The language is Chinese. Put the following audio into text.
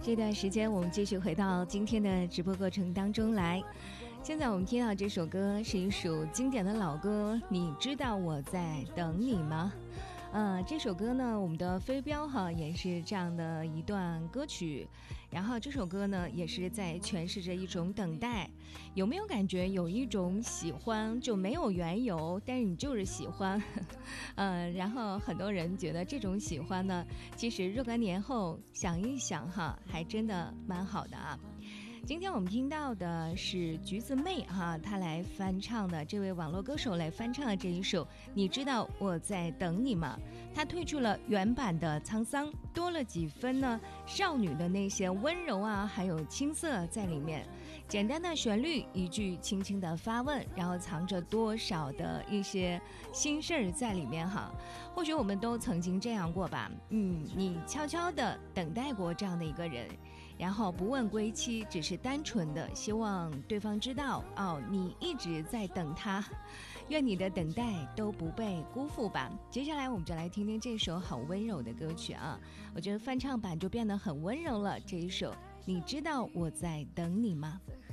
这段时间我们继续回到今天的直播过程当中来。现在我们听到这首歌是一首经典的老歌，你知道我在等你吗？这首歌呢，我们的飞镖也是这样的一段歌曲，然后这首歌呢也是在诠释着一种等待。有没有感觉有一种喜欢就没有缘由，但是你就是喜欢然后很多人觉得这种喜欢呢，其实若干年后想一想还真的蛮好的啊。今天我们听到的是橘子妹她来翻唱的，这位网络歌手来翻唱的这一首你知道我在等你吗？她褪去了原版的沧桑，多了几分呢少女的那些温柔还有青涩在里面。简单的旋律，一句轻轻的发问，然后藏着多少的一些心事儿在里面或许我们都曾经这样过吧，你悄悄的等待过这样的一个人，然后不问归期，只是单纯的希望对方知道你一直在等他，愿你的等待都不被辜负吧。接下来我们就来听听这首很温柔的歌曲我觉得翻唱版就变得很温柔了，这一首你知道我在等你吗？